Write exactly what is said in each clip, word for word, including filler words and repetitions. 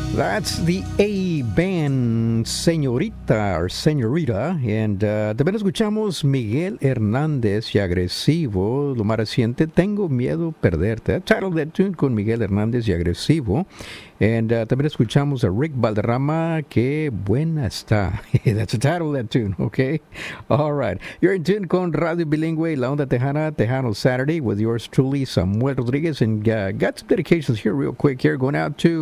That's the A-Band, Señorita, or Señorita. And uh, también escuchamos Miguel Hernández y Agresivo, lo más reciente, Tengo Miedo Perderte. Title that tune con Miguel Hernández y Agresivo. And uh, también escuchamos a Rick Valderrama, Que Buena Está. That's the title of that tune, okay? All right. You're in tune con Radio Bilingüe, La Onda Tejana, Tejano Saturday, with yours truly, Samuel Rodriguez. And uh, got some dedications here real quick here, going out to,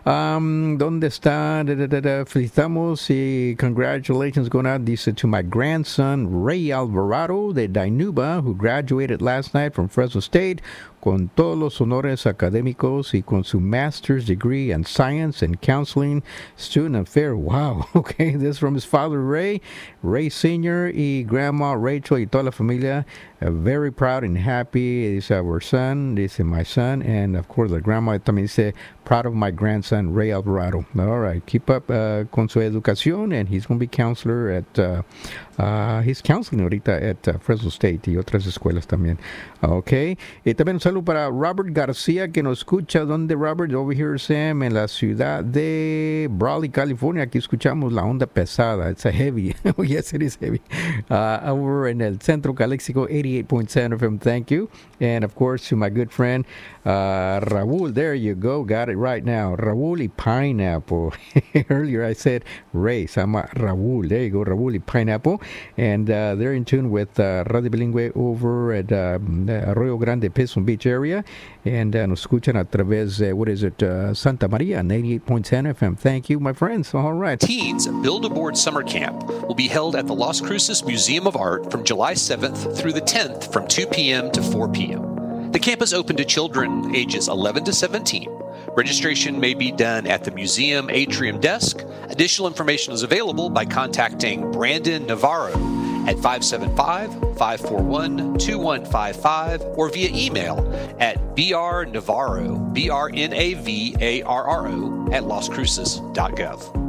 um, ¿dónde está? Da, da, da, da. Felicitamos y congratulations going out, dice, to my grandson, Ray Alvarado de Dinuba, who graduated last night from Fresno State, con todos los honores académicos y con su master's degree in science and counseling, student affair. Wow, okay, this is from his father, Ray, Ray Senior y grandma Rachel y toda la familia. Uh, very proud and happy. Dice our son, dice my son, and of course the grandma también dice, proud of my grandson, Ray Alvarado. All right, keep up uh, con su educación, and he's going to be counselor at, uh, uh, he's counseling ahorita at uh, Fresno State y otras escuelas también. Okay, y también un saludo para Robert García, que nos escucha. ¿Dónde, Robert? Over here, Sam, en la ciudad de Brawley, California. Aquí escuchamos la onda pesada. It's a heavy. Oh, yes, it is heavy. Uh, over in el Centro Caléxico, eighty-eight point seven F M. Thank you. And, of course, to my good friend, uh, Raul. There you go. Got it right now. Raul y Pineapple. Earlier I said Ray. So I'm uh, Raul. There you go. Raul y Pineapple. And uh, they're in tune with uh, Radio Bilingüe over at uh, Arroyo Grande, Pilsen Beach area. And uh, nos escuchan a través, uh, what is it, uh, Santa Maria, eighty-eight point seven F M. Thank you, my friends. All right. Teens Build a Board Summer Camp will be held at the Las Cruces Museum of Art from July seventh through the tenth from two p.m. to four p.m. The camp is open to children ages eleven to seventeen. Registration may be done at the museum atrium desk. Additional information is available by contacting Brandon Navarro at five seven five, five four one, two one five five or via email at brnavarro, B R N A V A R R O, at las cruces dot gov.